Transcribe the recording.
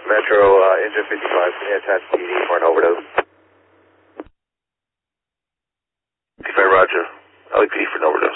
Metro, engine 55, attached PD for an overdose. 55, roger. LAPD for an overdose.